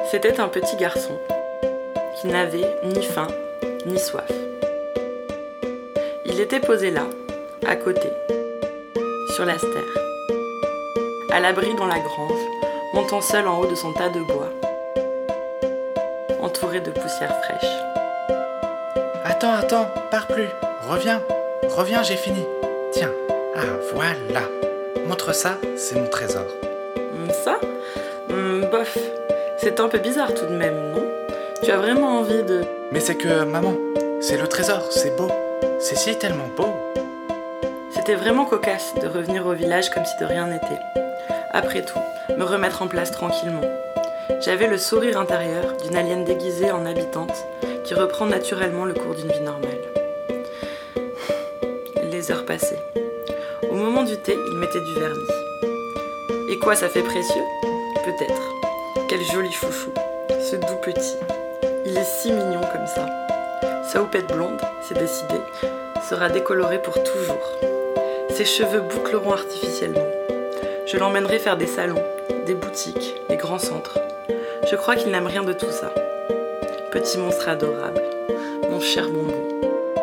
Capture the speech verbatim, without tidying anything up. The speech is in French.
C'était un petit garçon qui n'avait ni faim ni soif. Il était posé là, à côté, sur la stère, à l'abri dans la grange, montant seul en haut de son tas de bois, entouré de poussière fraîche. Attends, attends, pars plus, reviens, reviens, j'ai fini. Tiens, ah voilà, montre ça, c'est mon trésor. Ça hum, Bof, c'est un peu bizarre tout de même, non? Tu as vraiment envie de... Mais c'est que, maman, c'est le trésor, c'est beau, c'est si tellement beau. C'était vraiment cocasse de revenir au village comme si de rien n'était. Après tout, me remettre en place tranquillement. J'avais le sourire intérieur d'une alien déguisée en habitante qui reprend naturellement le cours d'une vie normale. Les heures passaient. Au moment du thé, il mettait du vernis. Et quoi, ça fait précieux? Peut-être. Quel joli chouchou, ce doux petit. Il est si mignon comme ça. Sa houppette blonde, c'est décidé, sera décolorée pour toujours. Ses cheveux boucleront artificiellement. Je l'emmènerai faire des salons, des boutiques, des grands centres. Je crois qu'il n'aime rien de tout ça. Petit monstre adorable, mon cher bonbon.